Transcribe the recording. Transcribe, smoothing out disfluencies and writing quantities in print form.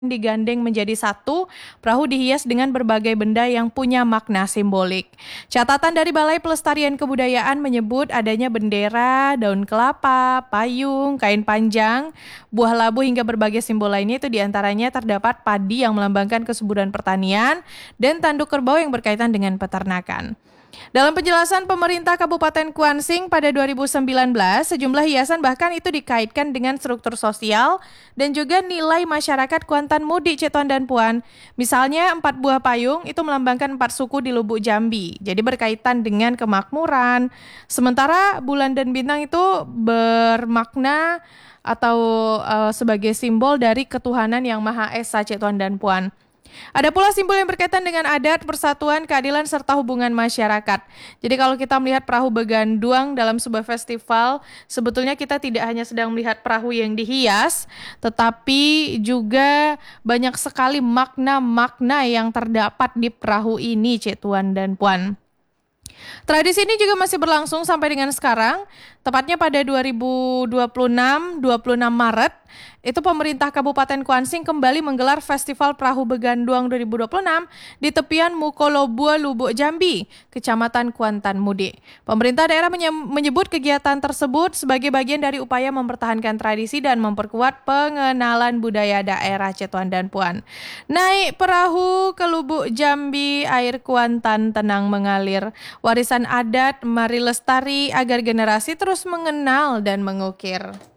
digandeng menjadi satu, perahu dihias dengan berbagai benda yang punya makna simbolik. Catatan dari Balai Pelestarian Kebudayaan menyebut adanya bendera, daun kelapa, payung, kain panjang, buah labu hingga berbagai simbol lainnya. Itu diantaranya terdapat padi yang melambangkan kesuburan pertanian dan tanduk kerbau yang berkaitan dengan peternakan. Dalam penjelasan pemerintah Kabupaten Kuansing pada 2019, sejumlah hiasan bahkan itu dikaitkan dengan struktur sosial dan juga nilai masyarakat Kuantan Mudik, Cituan dan Puan. Misalnya 4 buah payung itu melambangkan 4 suku di Lubuk Jambi. Jadi berkaitan dengan kemakmuran. Sementara bulan dan bintang itu bermakna atau sebagai simbol dari ketuhanan yang Maha Esa, Cituan dan Puan. Ada pula simbol yang berkaitan dengan adat, persatuan, keadilan, serta hubungan masyarakat. Jadi kalau kita melihat perahu beganduang dalam sebuah festival, sebetulnya kita tidak hanya sedang melihat perahu yang dihias, tetapi juga banyak sekali makna-makna yang terdapat di perahu ini, Cik Tuan dan Puan. Tradisi ini juga masih berlangsung sampai dengan sekarang, tepatnya pada 2026, 26 Maret, itu pemerintah Kabupaten Kuansing kembali menggelar Festival Perahu Beganduang 2026 di tepian Mukolobua, Lubuk Jambi, Kecamatan Kuantan Mudik. Pemerintah daerah menyebut kegiatan tersebut sebagai bagian dari upaya mempertahankan tradisi dan memperkuat pengenalan budaya daerah, Cituan dan Puan. Naik perahu ke Lubuk Jambi, air Kuantan tenang mengalir. Warisan adat mari lestari agar generasi terus mengenal dan mengukir.